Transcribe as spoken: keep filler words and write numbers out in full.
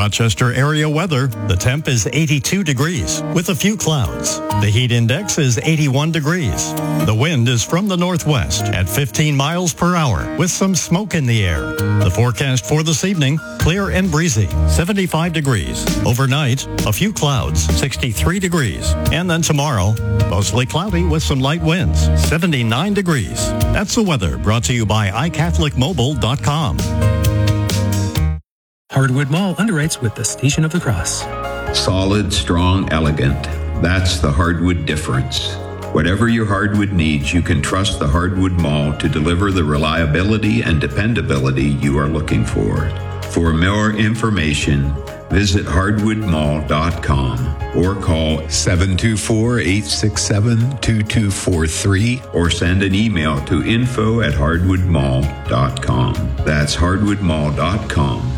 Rochester area weather. The temp is eighty-two degrees with a few clouds. The heat index is eighty-one degrees. The wind is from the northwest at fifteen miles per hour with some smoke in the air. The forecast for this evening, clear and breezy, seventy-five degrees. Overnight, a few clouds, sixty-three degrees. And then tomorrow, mostly cloudy with some light winds, seventy-nine degrees. That's the weather brought to you by i catholic mobile dot com. Hardwood Mall underwrites with the Station of the Cross. Solid, strong, elegant. That's the Hardwood difference. Whatever your hardwood needs, you can trust the Hardwood Mall to deliver the reliability and dependability you are looking for. For more information, visit hardwood mall dot com or call seven two four, eight six seven, two two four three or send an email to info at hardwood mall dot com. That's hardwood mall dot com.